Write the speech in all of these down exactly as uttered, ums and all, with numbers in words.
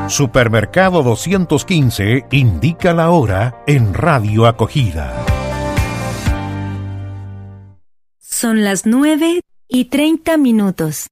Supermercado doscientos quince indica la hora en Radio Acogida. Son las nueve y treinta minutos.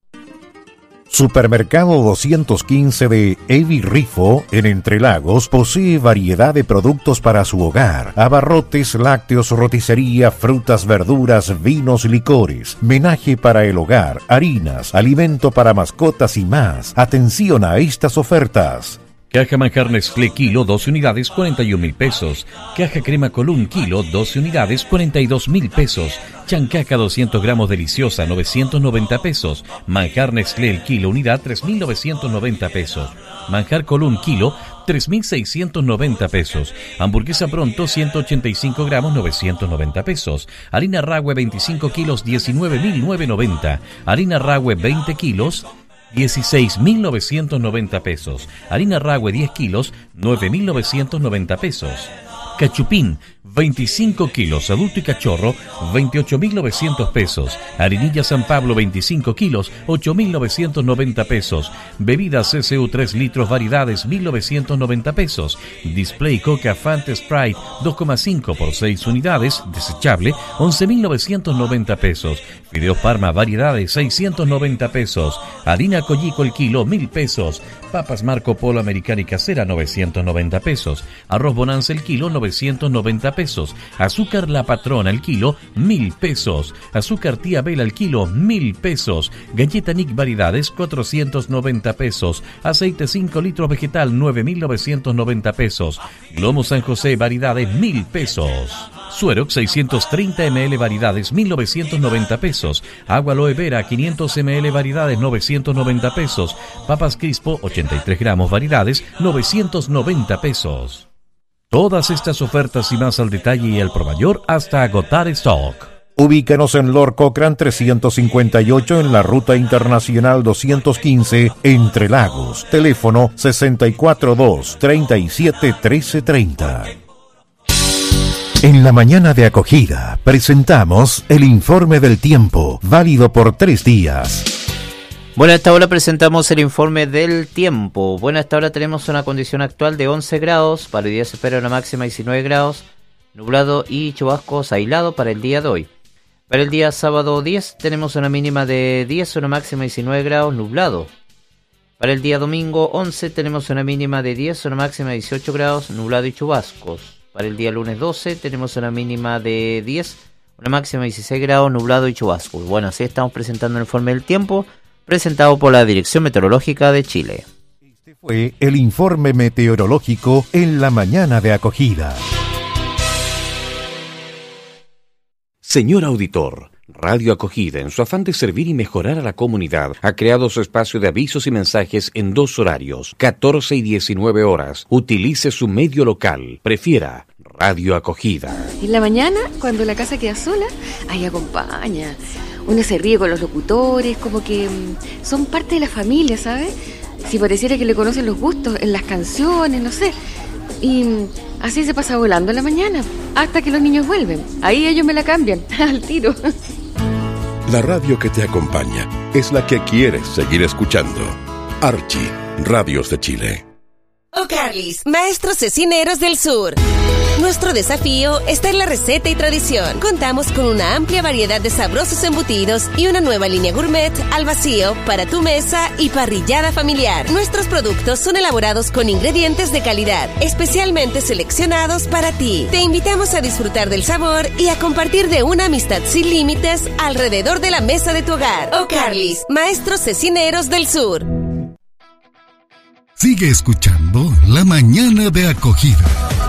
Supermercado doscientos quince de Evi Rifo, en Entre Lagos, posee variedad de productos para su hogar: abarrotes, lácteos, roticería, frutas, verduras, vinos, licores, menaje para el hogar, harinas, alimento para mascotas y más. Atención a estas ofertas. Caja manjar Nestlé kilo, doce unidades, cuarenta y un mil pesos. Caja crema Colún kilo, doce unidades, cuarenta y dos mil pesos. Chancaca doscientos gramos deliciosa, novecientos noventa pesos. Manjar Nestlé el kilo unidad, tres mil novecientos noventa pesos. Manjar Colún kilo, tres mil seiscientos noventa pesos. Hamburguesa Pronto ciento ochenta y cinco gramos, novecientos noventa pesos. Harina Rahue veinticinco kilos, diecinueve mil novecientos noventa. Harina Rahue veinte kilos, dieciséis mil novecientos noventa pesos. Harina Rahue diez kilos, nueve mil novecientos noventa pesos. Cachupín, veinticinco kilos, adulto y cachorro, veintiocho mil novecientos pesos. Harinilla San Pablo, veinticinco kilos, ocho mil novecientos noventa pesos. Bebidas C C U tres litros, variedades, mil novecientos noventa pesos. Display Coca Fanta Sprite, dos coma cinco por seis unidades, desechable, once mil novecientos noventa pesos. Fideos Parma, variedades, seiscientos noventa pesos. Harina Collico el kilo, mil pesos. Papas Marco Polo Americana y Casera, novecientos noventa pesos. Arroz Bonanza el kilo, novecientos noventa pesos. Azúcar La Patrona el kilo, mil pesos. Azúcar Tía Bela el kilo, mil pesos. Galleta Nick variedades, cuatrocientos noventa pesos. Aceite cinco litros vegetal, nueve mil novecientos noventa pesos. Glomo San José variedades, mil pesos. Suerox seiscientos treinta mililitros variedades, mil novecientos noventa pesos. Agua Aloe Vera quinientos mililitros variedades, novecientos noventa pesos. Papas Crispo ochenta y tres gramos variedades, novecientos noventa pesos. Todas estas ofertas y más al detalle y al por mayor hasta agotar stock. Ubícanos en Lord Cochrane trescientos cincuenta y ocho en la Ruta Internacional doscientos quince, Entre Lagos. Teléfono sesenta y cuatro dos, treinta y siete, trece treinta. En la mañana de acogida presentamos el informe del tiempo, válido por tres días. Bueno, a esta hora presentamos el informe del tiempo. Bueno, a esta hora tenemos una condición actual de once grados, para el día se espera una máxima de diecinueve grados, nublado y chubascos aislados para el día de hoy. Para el día sábado diez tenemos una mínima de diez, una máxima de diecinueve grados, nublado. Para el día domingo once tenemos una mínima de diez, una máxima de dieciocho grados, nublado y chubascos. Para el día lunes doce tenemos una mínima de diez, una máxima de dieciséis grados, nublado y chubascos. Bueno, así estamos presentando el informe del tiempo, presentado por la Dirección Meteorológica de Chile. Este fue el informe meteorológico en la mañana de acogida. Señor auditor, Radio Acogida, en su afán de servir y mejorar a la comunidad, ha creado su espacio de avisos y mensajes en dos horarios, catorce y diecinueve horas. Utilice su medio local. Prefiera Radio Acogida. En la mañana, cuando la casa queda sola, ahí acompaña. Uno se ríe con los locutores, como que mmm, son parte de la familia, ¿sabes? Si pareciera que le conocen los gustos en las canciones, no sé. Y mmm, así se pasa volando en la mañana, hasta que los niños vuelven. Ahí ellos me la cambian, al tiro. La radio que te acompaña es la que quieres seguir escuchando. Archie, Radios de Chile. O'Carly's, maestros cocineros del sur. Nuestro desafío está en la receta y tradición. Contamos con una amplia variedad de sabrosos embutidos y una nueva línea gourmet al vacío para tu mesa y parrillada familiar. Nuestros productos son elaborados con ingredientes de calidad, especialmente seleccionados para ti. Te invitamos a disfrutar del sabor y a compartir de una amistad sin límites alrededor de la mesa de tu hogar. O'Carly's, maestros cocineros del sur. Sigue escuchando La Mañana de Acogida.